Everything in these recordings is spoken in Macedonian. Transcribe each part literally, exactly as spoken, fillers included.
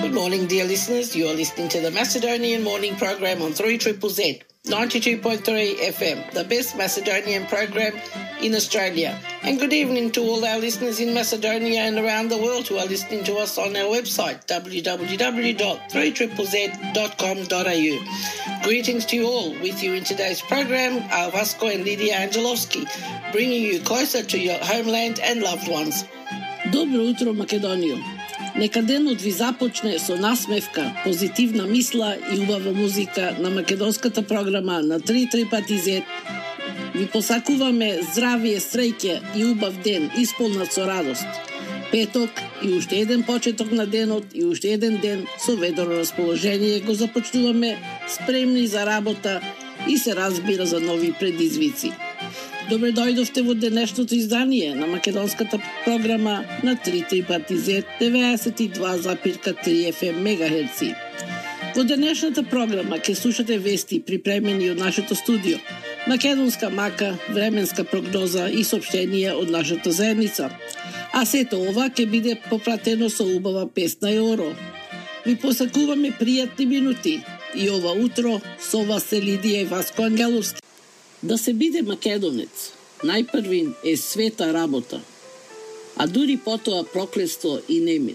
Good morning, dear listeners. You are listening to the Macedonian Morning Program on three Z Z Z, ninety-two point three F M, the best Macedonian program in Australia. And good evening to all our listeners in Macedonia and around the world who are listening to us on our website, w w w dot three z z z dot com dot a u. Greetings to you all. With you in today's program are Vasco and Lydia Angelovski, bringing you closer to your homeland and loved ones. Dobro utro, Македонио. Нека денот ви започне со насмевка, позитивна мисла и убава музика на македонската програма на три три пати зет. Ви посакуваме здравие, среќа и убав ден, исполнат со радост. Петок и уште еден почеток на денот и уште еден ден со ведро расположение го започнуваме, спремни за работа и се разбира за нови предизвици. Добре дојдовте во денешното издание на македонската програма на три три пати зет деветдесет и два запирка три F M мегахерци. Во денешната програма ќе слушате вести припремени од нашето студио, македонска мака, временска прогноза и соопштенија од нашата заедница. А сето ова ќе биде попратено со убава песна и оро. Ви посакуваме пријатни минути и ова утро со вас се Лидија и Васко Ангеловски. Да се биде македонец, најпрвин е света работа, а дури потоа проклетство и немир.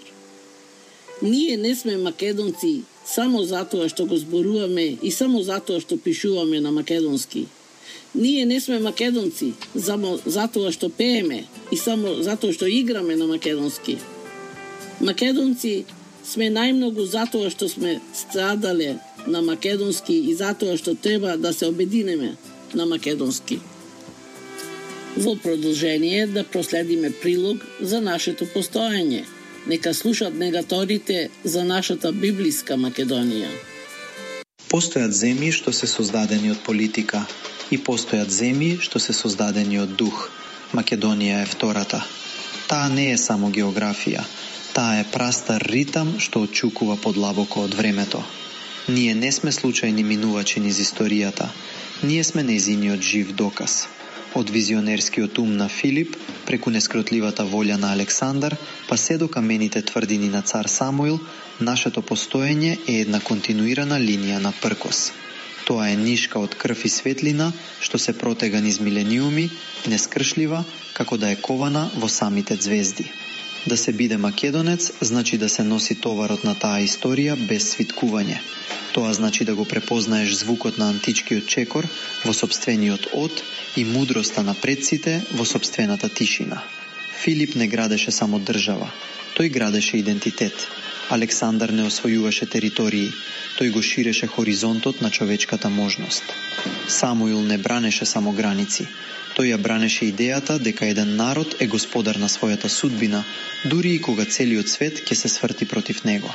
Ние не сме македонци само затоа што го зборуваме и само затоа што пишуваме на македонски. Ние не сме македонци само затоа што пееме и само затоа што играме на македонски. Македонци сме најмногу затоа што сме страдале на македонски и затоа што треба да се обединеме на македонски. Во продолжение да проследиме прилог за нашето постоење. Нека слушат негаторите за нашата библиска Македонија. Постојат земји што се создадени од политика и постојат земји што се создадени од дух. Македонија е втората. Таа не е само географија, таа е прастар ритам што отчукува подлабоко од времето. Ние не сме случајни минувачи низ историјата. Ние сме нејзиниот жив доказ. Од визионерскиот ум на Филип, преку нескротливата волја на Александар, па се до камените тврдини на цар Самуил, нашето постоење е една континуирана линија на пркос. Тоа е нишка од крв и светлина, што се протега низ милениуми, нескршлива, како да е кована во самите звезди. Да се биде македонец, значи да се носи товарот на таа историја без свиткување. Тоа значи да го препознаеш звукот на античкиот чекор во сопствениот од и мудроста на предците во сопствената тишина. Филип не градеше само држава, тој градеше идентитет. Александар не освојуваше територии, тој го ширеше хоризонтот на човечката можност. Самуил не бранеше само граници, тој ја бранеше идејата дека еден народ е господар на својата судбина, дури и кога целиот свет ќе се сврти против него.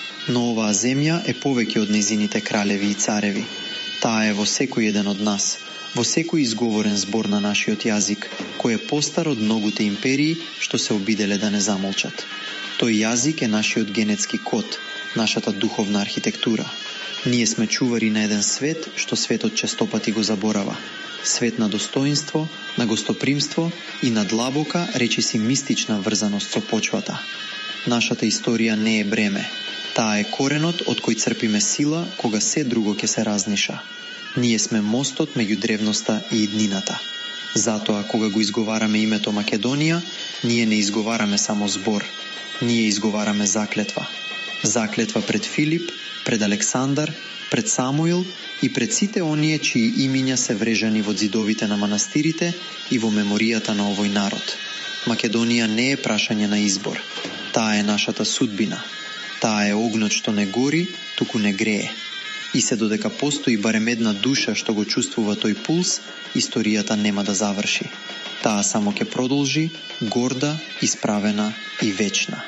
Но оваа земја е повеќе од нејзините кралеви и цареви. Таа е во секој еден од нас, во секој изговорен збор на нашиот јазик, кој е постар од многуте империи што се обиделе да не замолчат. Тој јазик е нашиот генетски код, нашата духовна архитектура. Ние сме чувари на еден свет што светот честопати го заборава. Свет на достоинство, на гостопримство и на длабока, речиси мистична врзаност со почвата. Нашата историја не е бреме. Таа е коренот од кој црпиме сила кога се друго ќе се разниша. Ние сме мостот меѓу древноста и иднината. Затоа, кога го изговараме името Македонија, ние не изговараме само збор. Ние изговараме заклетва. Заклетва пред Филип, пред Александар, пред Самуил и пред сите оние чии имиња се врежани во ѕидовите на манастирите и во меморијата на овој народ. Македонија не е прашање на избор. Таа е нашата судбина. Таа е огнот што не гори, туку не грее. И се додека постои барем една душа што го чувствува тој пулс, историјата нема да заврши. Таа само ќе продолжи, горда, исправена и вечна.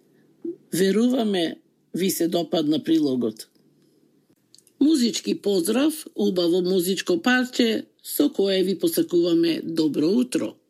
Веруваме ви се допадна прилогот. Музички поздрав, убаво музичко парче со кое ви посакуваме добро утро.